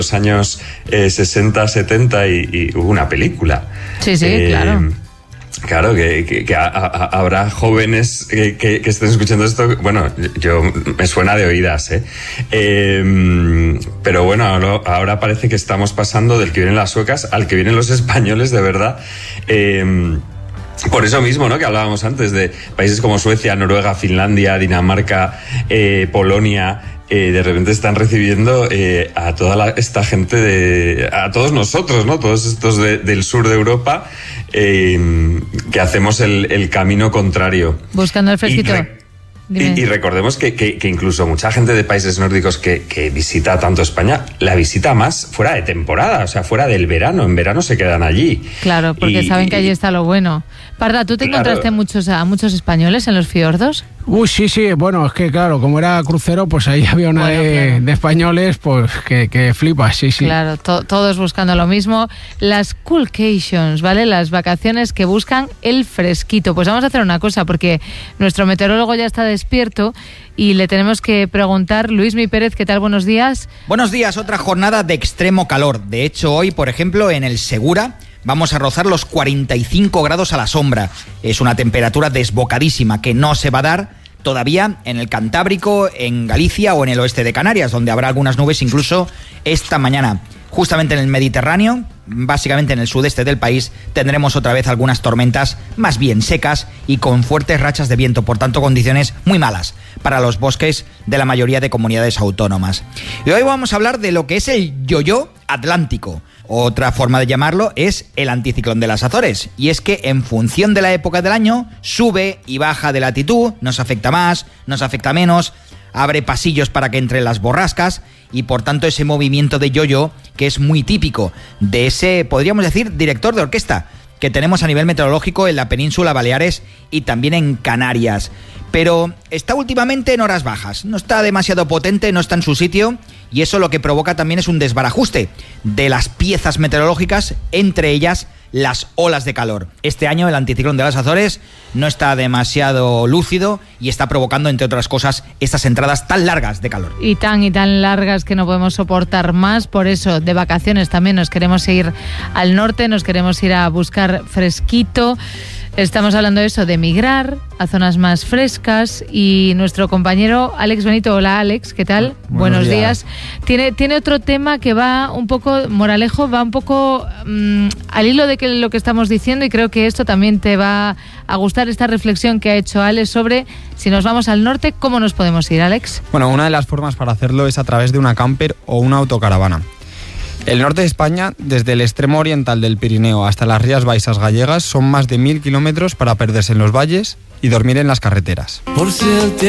los años 60, 70 y hubo una película. Sí, claro. Claro, que habrá jóvenes que estén escuchando esto. Bueno, yo me suena de oídas, pero bueno, ahora parece que estamos pasando del que vienen las suecas al que vienen los españoles, de verdad. Por eso mismo, ¿no?, que hablábamos antes de países como Suecia, Noruega, Finlandia, Dinamarca, Polonia. De repente están recibiendo a toda esta gente, a todos nosotros, ¿no? Todos estos del sur de Europa, que hacemos el camino contrario. Buscando el fresquito. Y recordemos que incluso mucha gente de países nórdicos que visita tanto España, la visita más fuera de temporada, o sea, fuera del verano. En verano se quedan allí. Claro, porque saben que allí está lo bueno. Parda, ¿tú te encontraste a muchos españoles en los fiordos? Sí, bueno, es que claro, como era crucero, pues ahí había una de españoles, pues que flipas, sí. Claro, todos buscando lo mismo. Las coolcations, ¿vale? Las vacaciones que buscan el fresquito. Pues vamos a hacer una cosa, porque nuestro meteorólogo ya está despierto y le tenemos que preguntar. Luismi Pérez, ¿qué tal? Buenos días. Buenos días, otra jornada de extremo calor. De hecho, hoy, por ejemplo, en el Segura vamos a rozar los 45 grados a la sombra. Es una temperatura desbocadísima que no se va a dar todavía en el Cantábrico, en Galicia o en el oeste de Canarias, donde habrá algunas nubes incluso esta mañana. Justamente en el Mediterráneo, básicamente en el sudeste del país, tendremos otra vez algunas tormentas más bien secas y con fuertes rachas de viento, por tanto condiciones muy malas para los bosques de la mayoría de comunidades autónomas. Y hoy vamos a hablar de lo que es el yo-yo atlántico. Otra forma de llamarlo es el anticiclón de las Azores, y es que en función de la época del año sube y baja de latitud, nos afecta más, nos afecta menos, abre pasillos para que entren las borrascas y por tanto ese movimiento de yo-yo que es muy típico de ese, podríamos decir, director de orquesta que tenemos a nivel meteorológico en la península Baleares y también en Canarias. Pero está últimamente en horas bajas, no está demasiado potente, no está en su sitio, y eso lo que provoca también es un desbarajuste de las piezas meteorológicas, entre ellas las olas de calor. Este año el anticiclón de las Azores no está demasiado lúcido y está provocando, entre otras cosas, estas entradas tan largas de calor. Y tan largas que no podemos soportar más. Por eso, de vacaciones también nos queremos ir al norte, nos queremos ir a buscar fresquito. Estamos hablando de eso, de migrar a zonas más frescas, y nuestro compañero Alex Benito. Hola Alex, ¿qué tal? Buenos días. Tiene otro tema que va un poco, moralejo, va un poco al hilo de lo que estamos diciendo, y creo que esto también te va a gustar, esta reflexión que ha hecho Alex sobre si nos vamos al norte, ¿cómo nos podemos ir, Alex? Bueno, una de las formas para hacerlo es a través de una camper o una autocaravana. El norte de España, desde el extremo oriental del Pirineo hasta las Rías Baixas gallegas, son más de 1000 kilómetros para perderse en los valles y dormir en las carreteras.